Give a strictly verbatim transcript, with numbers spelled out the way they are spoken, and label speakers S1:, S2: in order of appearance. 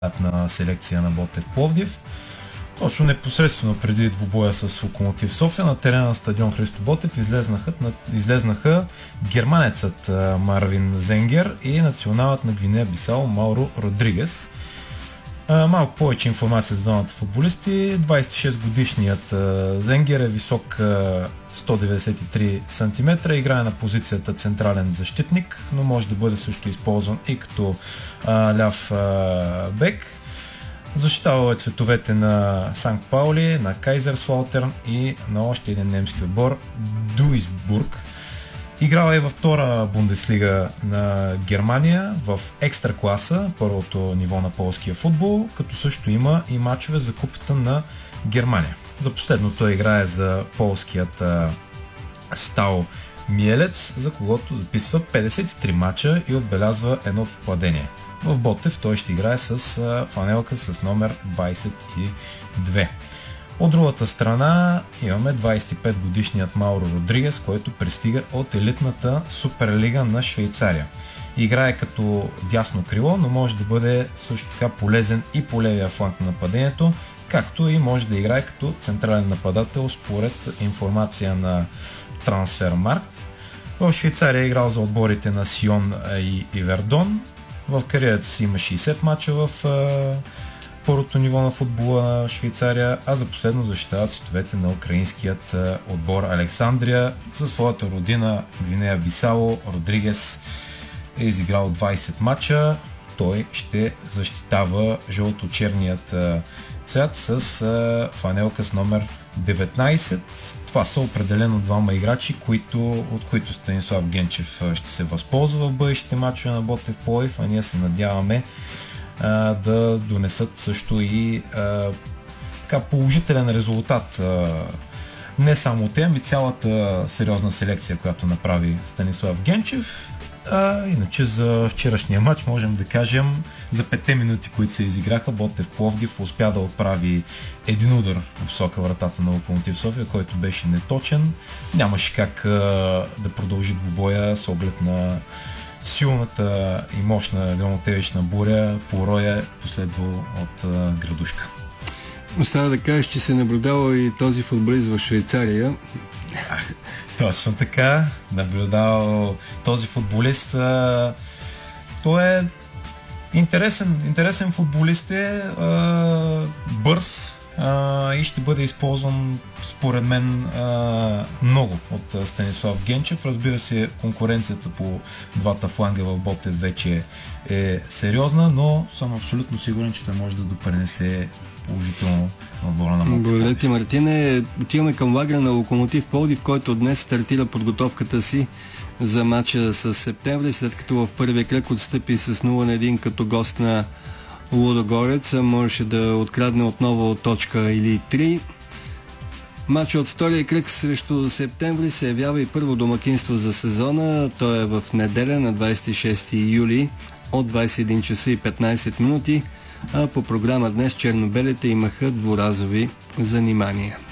S1: на селекция на Ботев Пловдив. Точно непосредствено преди двубоя с Локомотив София на терена на стадион Христо Ботев излезнаха, излезнаха германецът Марвин Зенгер и националът на Гвинея Бисао Мауро Родригес. Малко повече информация за двамата футболисти. двадесет и шест годишният Зенгер е висок сто деветдесет и три сантиметра, играе на позицията централен защитник, но може да бъде също използван и като а, ляв а, бек. Защитавал е цветовете на Санкт Паули, на Кайзерслаутерн и на още един немски отбор Дуисбург. Играл е във втора Бундеслига на Германия в екстра класа, първото ниво на полския футбол, като също има и мачове за купата на Германия. За последното играе за полският а, Стал Миелец, за когото записва петдесет и три мача и отбелязва едно попадение. В Ботев той ще играе с а, фанелка с номер двадесет и две. От другата страна имаме двадесет и пет годишният Мауро Родригес, който пристига от елитната Суперлига на Швейцария. Играе като дясно крило, но може да бъде също така полезен и по левия фланг на нападението, както и може да играе като централен нападател според информация на Трансфермаркт. В Швейцария е играл за отборите на Сион и Ивердон. В кариерата си има шейсет мача в първото ниво на футбола на Швейцария, а за последно защитава цветовете на украинският отбор Александрия. Със своята родина Гвинея Бисао Родригес е изиграл двадесет мача. Той ще защитава жълто-черният цвят с фанелка с номер деветнадесет. Това са определено двама играчи, които, от които Станислав Генчев ще се възползва в бъдещите мачове на Ботев Пловдив, а ние се надяваме а, да донесат също и а, така, положителен резултат. А, не само те, ами цялата сериозна селекция, която направи Станислав Генчев. А, иначе за вчерашния матч можем да кажем, за петте минути, които се изиграха, Ботев Пловдив успя да отправи един удар в посока вратата на Локомотив София, който беше неточен. Нямаше как а, да продължи двубоя с оглед на силната и мощна гръмотевична буря, пороя, последвал от а, градушка.
S2: Остава да кажеш, че се наблюдава и този футболист в Швейцария.
S1: Точно така, наблюдавал този футболист. А, той е интересен, интересен футболист е, а, бърз а, и ще бъде използван според мен а, много от Станислав Генчев. Разбира се, конкуренцията по двата фланга в Ботев вече е сериозна, но съм абсолютно сигурен, че той може да допринесе положително на отбора на Ботев.
S2: Благодаря ти, Мартине. Отиваме към лагера на Локомотив Пловдив, който днес стартира подготовката си за матча с Септември, след като в първия кръг отстъпи с нула на едно като гост на Лудогорец. Можеше да открадне отново точка или три. Матчът от втория кръг срещу Септември се явява и първо домакинство за сезона. Той е в неделя на двадесет и шести юли от двадесет и един часа и петнадесет минути. А по програма днес черно-белите имаха дворазови занимания.